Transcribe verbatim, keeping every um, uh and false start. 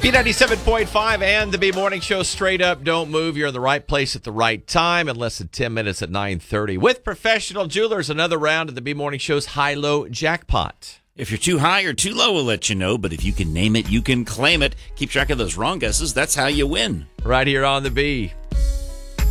B ninety-seven point five and the B Morning Show. Straight up, don't move. You're in the right place at the right time in less than ten minutes at nine thirty. With Professional Jewelers, another round of the B Morning Show's high-low jackpot. If you're too high or too low, we'll let you know. But if you can name it, you can claim it. Keep track of those wrong guesses. That's how you win. Right here on the B.